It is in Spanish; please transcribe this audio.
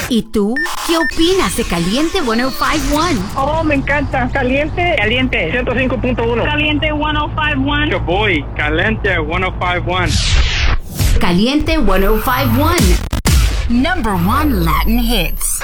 ¿Y tú? ¿Qué opinas de Caliente 105.1? Oh, me encanta. Caliente. Caliente 105.1. Caliente 105.1. Yo voy. Caliente 105.1. Caliente 105.1. Number 1 Latin hits.